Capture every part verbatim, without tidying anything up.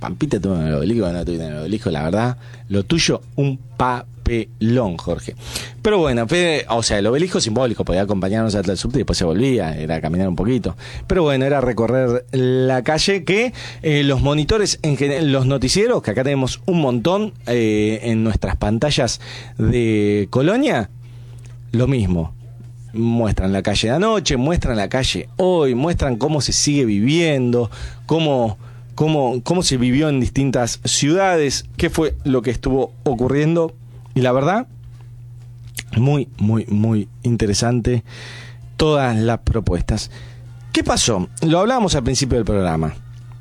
Pampita tuvo en el obelisco, no tuviste en el obelisco, la verdad, lo tuyo, un papelón, Jorge. Pero bueno, fue, o sea, el obelisco simbólico, podía acompañarnos hasta el subte y después se volvía, era caminar un poquito. Pero bueno, era recorrer la calle que eh, los monitores, en general, los noticieros, que acá tenemos un montón eh, en nuestras pantallas de Colonia, lo mismo. Muestran la calle de anoche, muestran la calle hoy, muestran cómo se sigue viviendo, cómo... Cómo, cómo se vivió en distintas ciudades, qué fue lo que estuvo ocurriendo. Y la verdad, muy, muy, muy interesante todas las propuestas. ¿Qué pasó? Lo hablábamos al principio del programa.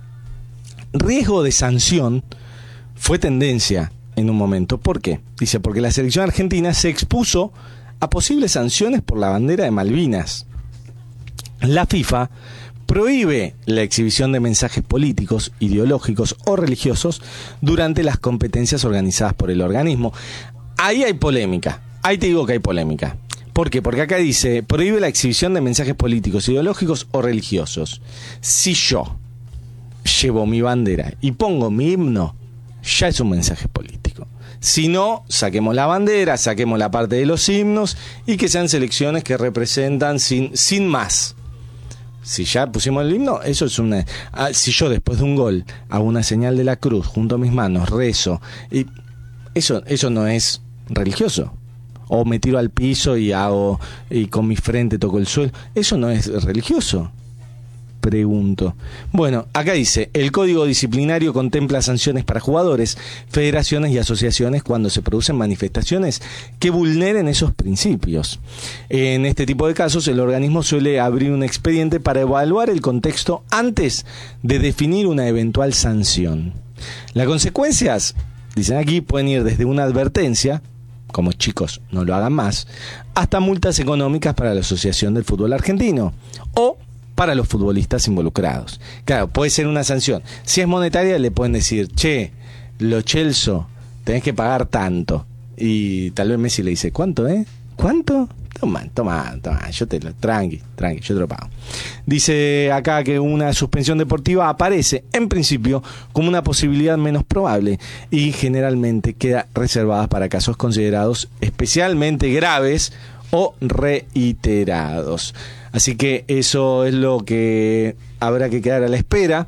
Riesgo de sanción fue tendencia en un momento. ¿Por qué? Dice, porque la selección argentina se expuso a posibles sanciones por la bandera de Malvinas. La FIFA prohíbe la exhibición de mensajes políticos, ideológicos o religiosos durante las competencias organizadas por el organismo. Ahí hay polémica, ahí te digo que hay polémica. ¿Por qué? Porque acá dice, prohíbe la exhibición de mensajes políticos, ideológicos o religiosos. Si yo llevo mi bandera y pongo mi himno, ya es un mensaje político. Si no, saquemos la bandera, saquemos la parte de los himnos y que sean selecciones que representan sin, sin más. Si ya pusimos el himno, eso es una... Ah, si yo después de un gol hago una señal de la cruz junto a mis manos, rezo, y eso, eso no es religioso. O me tiro al piso y hago y con mi frente toco el suelo, eso no es religioso. Pregunto. Bueno, acá dice, el Código Disciplinario contempla sanciones para jugadores, federaciones y asociaciones cuando se producen manifestaciones que vulneren esos principios. En este tipo de casos, el organismo suele abrir un expediente para evaluar el contexto antes de definir una eventual sanción. Las consecuencias, dicen aquí, pueden ir desde una advertencia, como chicos, no lo hagan más, hasta multas económicas para la Asociación del Fútbol Argentino, o para los futbolistas involucrados. Claro, puede ser una sanción. Si es monetaria, le pueden decir, che, lo Chelsea, tenés que pagar tanto. Y tal vez Messi le dice, ¿cuánto, eh? ¿Cuánto? Toma, toma, toma, yo te lo, tranqui, tranqui, yo te lo pago. Dice acá que una suspensión deportiva aparece, en principio, como una posibilidad menos probable y generalmente queda reservada para casos considerados especialmente graves o reiterados. Así que eso es lo que habrá que quedar a la espera.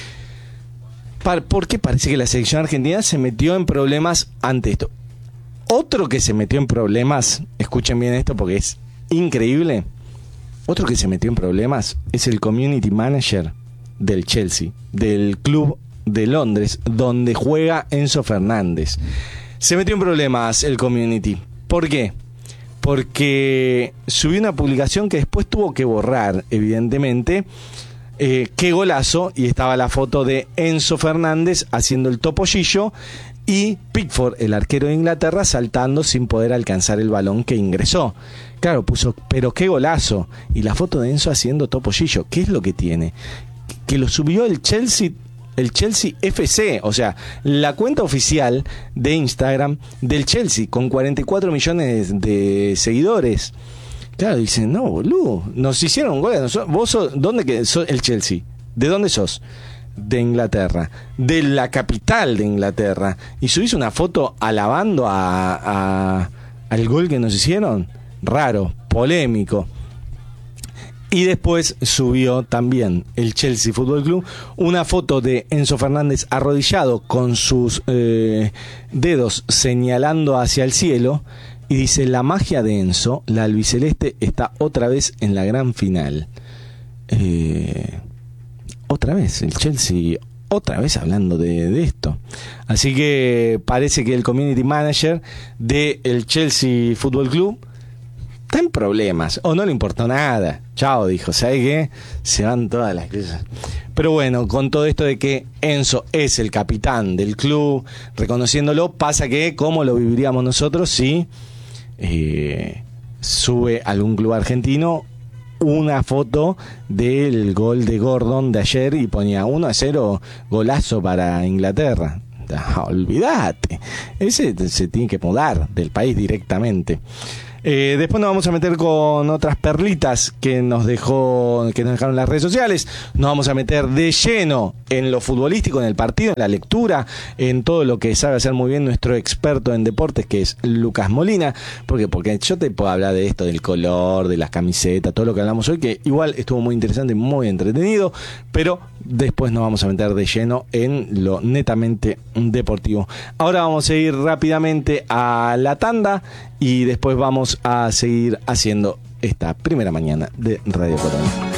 Porque parece que la selección argentina se metió en problemas ante esto. Otro que se metió en problemas, escuchen bien esto porque es increíble. Otro que se metió en problemas es el community manager del Chelsea, del club de Londres, donde juega Enzo Fernández. Se metió en problemas el community. ¿Por qué? Porque subió una publicación que después tuvo que borrar, evidentemente. Eh, qué golazo, y estaba la foto de Enzo Fernández haciendo el topollillo y Pickford, el arquero de Inglaterra, saltando sin poder alcanzar el balón que ingresó. Claro, puso, pero qué golazo, y la foto de Enzo haciendo topollillo. ¿Qué es lo que tiene? Que lo subió el Chelsea, el Chelsea F C, o sea, la cuenta oficial de Instagram del Chelsea, con cuarenta y cuatro millones de seguidores. Claro, dicen, no, boludo, nos hicieron goles. ¿Vos sos, dónde que sos el Chelsea? ¿De dónde sos? De Inglaterra, de la capital de Inglaterra. Y subís una foto alabando a, a al gol que nos hicieron. Raro, polémico. Y después subió también el Chelsea Fútbol Club una foto de Enzo Fernández arrodillado con sus eh, dedos señalando hacia el cielo. Y dice, la magia de Enzo, la albiceleste, está otra vez en la gran final. Eh, otra vez, el Chelsea, otra vez hablando de, de esto. Así que parece que el community manager del Chelsea Fútbol Club está en problemas, o no le importó nada. Chao, dijo, ¿sabes qué? Se van todas las cosas. Pero bueno, con todo esto de que Enzo es el capitán del club, reconociéndolo, pasa que, ¿cómo lo viviríamos nosotros si eh, sube algún club argentino una foto del gol de Gordon de ayer y ponía uno a cero, golazo para Inglaterra? No, olvídate, ese se tiene que mudar del país directamente. Eh, después nos vamos a meter con otras perlitas que nos dejó, que nos dejaron las redes sociales. Nos vamos a meter de lleno en lo futbolístico, en el partido, en la lectura, en todo lo que sabe hacer muy bien nuestro experto en deportes, que es Lucas Molina. ¿Por qué? Porque yo te puedo hablar de esto, del color, de las camisetas, todo lo que hablamos hoy, que igual estuvo muy interesante y muy entretenido, pero después nos vamos a meter de lleno en lo netamente deportivo. Ahora vamos a ir rápidamente a la tanda y después vamos a seguir haciendo esta primera mañana de Radio Colonia.